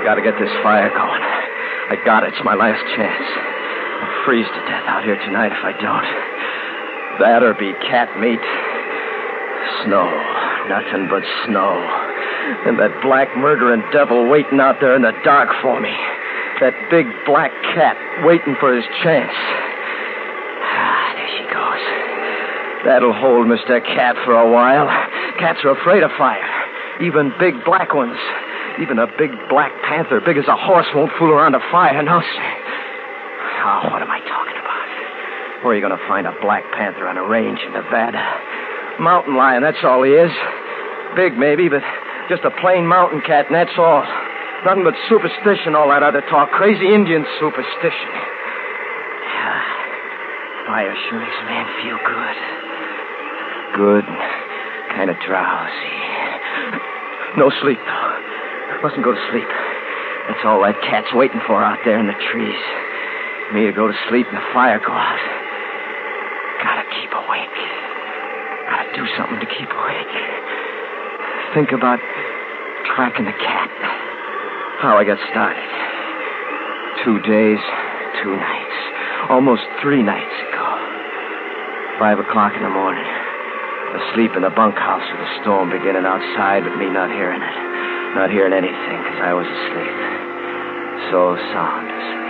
Gotta get this fire going. I got it. It's my last chance. I'll freeze to death out here tonight if I don't. That or be cat meat. Snow. Nothing but snow. And that black murdering devil waiting out there in the dark for me. That big black cat waiting for his chance. There she goes. That'll hold Mr. Cat for a while. Cats are afraid of fire. Even big black ones. Even a big black panther, big as a horse, won't fool around a fire. No, sir. Oh, what am I talking about? Where are you going to find a black panther on a range in Nevada? Mountain lion, that's all he is. Big, maybe, but just a plain mountain cat, and that's all. Nothing but superstition, all that other talk. Crazy Indian superstition. Fire sure makes a man feel good. Good. Kind of drowsy. No sleep, though. Mustn't go to sleep. That's all that cat's waiting for out there in the trees. Me to go to sleep and the fire go out. Gotta keep awake. Gotta do something to keep awake. Think about tracking the cat. How I got started. 2 days, 2 nights. Almost 3 nights ago. 5 o'clock in the morning. Asleep in the bunkhouse with the storm beginning outside, but me not hearing it. Not hearing anything, because I was asleep. So sound asleep.